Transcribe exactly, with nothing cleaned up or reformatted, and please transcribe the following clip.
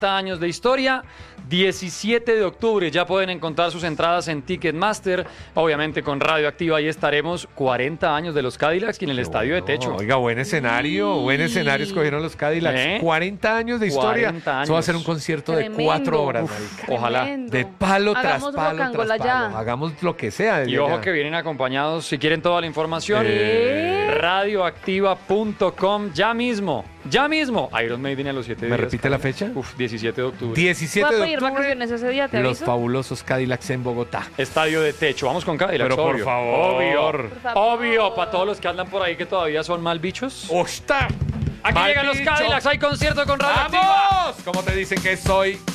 años de historia. diecisiete de octubre ya pueden encontrar sus entradas en Ticketmaster. Obviamente con Radioactiva ahí estaremos. cuarenta años de los Cadillacs y en el Estadio de Techo. Oiga, buen escenario, Sí. buen escenario escogieron los Cadillacs. ¿Eh? cuarenta años de historia. cuarenta años. Eso va a ser un concierto Tremendo. de cuatro horas, Uf, marica. ojalá. Tremendo. De palo tras Hagamos palo rock and tras roll palo. allá. Hagamos lo que sea. desde Y ojo allá. que vienen acompañados, si quieren toda la información, Eh. radioactiva punto com. Ya mismo, ya mismo. Iron Maiden a los siete ¿Me días. repite la fecha? Uf, diecisiete de octubre. diecisiete Voy a de pedir octubre. vacaciones ese día, ¿te Los aviso? fabulosos Cadillacs en Bogotá. Estadio de Techo. Vamos con Cadillacs, Pero por obvio. favor. Obvio. Por favor. Obvio, para todos los que andan por ahí que todavía son mal bichos. ¡Osta! Aquí Mal llegan los bicho. Cadillacs, hay concierto con Radioactiva. ¡Vamos! ¿Cómo te dicen que soy?